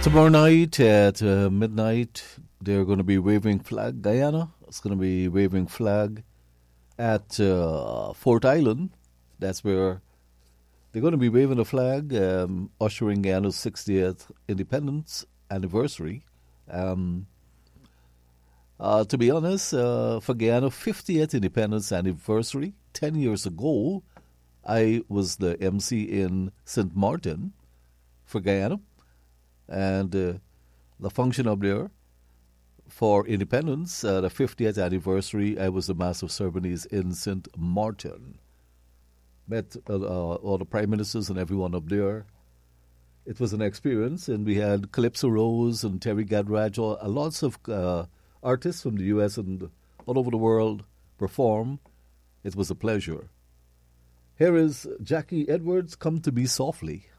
Tomorrow night at midnight, they're going to be waving flag. Guyana is going to be waving flag at Fort Island. That's where they're going to be waving the flag, ushering Guyana's 60th independence anniversary. To be honest, for Guyana 50th independence anniversary, 10 years ago, I was the MC in St. Martin for Guyana. And the function up there for independence, the 50th anniversary, I was the Master of Ceremonies in St. Martin. Met all the prime ministers and everyone up there. It was an experience, and we had Calypso Rose and Terry Gadrach, lots of artists from the U.S. and all over the world perform. It was a pleasure. Here is Jackie Edwards, Come to Me Softly.